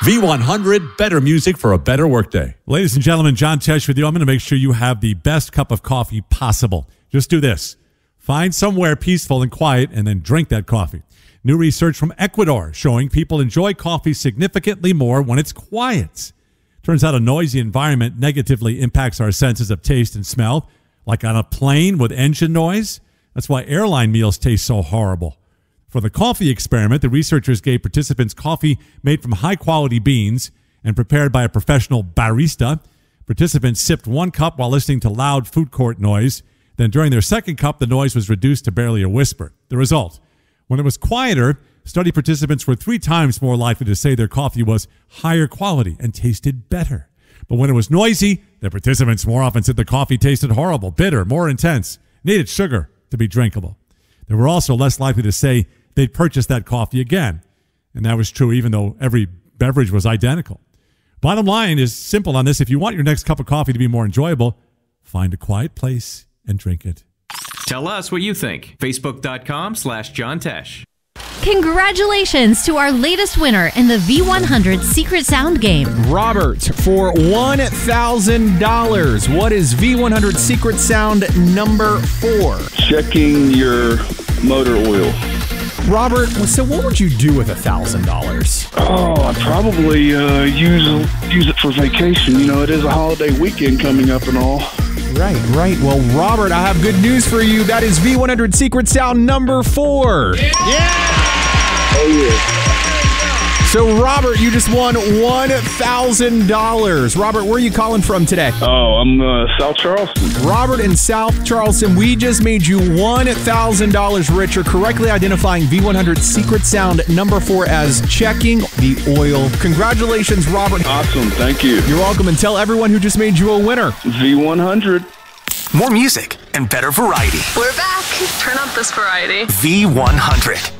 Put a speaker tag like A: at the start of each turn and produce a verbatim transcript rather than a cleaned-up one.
A: V one hundred, better music for a better workday. Ladies and gentlemen, John Tesh with you. I'm going to make sure you have the best cup of coffee possible. Just do this. Find somewhere peaceful and quiet and then drink that coffee. New research from Ecuador showing people enjoy coffee significantly more when it's quiet. Turns out a noisy environment negatively impacts our senses of taste and smell, like on a plane with engine noise. That's why airline meals taste so horrible. For the coffee experiment, the researchers gave participants coffee made from high-quality beans and prepared by a professional barista. Participants sipped one cup while listening to loud food court noise. Then during their second cup, the noise was reduced to barely a whisper. The result: when it was quieter, study participants were three times more likely to say their coffee was higher quality and tasted better. But when it was noisy, the participants more often said the coffee tasted horrible, bitter, more intense, needed sugar to be drinkable. They were also less likely to say they'd purchase that coffee again. And that was true even though every beverage was identical. Bottom line is simple on this. If you want your next cup of coffee to be more enjoyable, find a quiet place and drink it.
B: Tell us what you think. Facebook.com slash John Tesh.
C: Congratulations to our latest winner in the V one hundred Secret Sound game.
D: Robert, for one thousand dollars, what is V one hundred Secret Sound number four?
E: Checking your motor oil.
D: Robert, so what would you do with one thousand dollars?
E: Oh, I'd probably uh, use, use it for vacation. You know, it is a holiday weekend coming up and all.
D: Right, right. Well, Robert, I have good news for you. That is V one hundred Secret Sound number four.
E: Yeah! Oh, yeah.
D: So, Robert, you just won one thousand dollars. Robert, where are you calling from today?
E: Oh, I'm uh, South Charleston.
D: Robert in South Charleston, we just made you one thousand dollars richer, correctly identifying V one hundred Secret Sound number four as checking the oil. Congratulations, Robert.
E: Awesome. Thank you.
D: You're welcome, and tell everyone who just made you a winner.
E: V one hundred.
F: More music and better variety.
G: We're back. Turn up this variety.
F: V one hundred.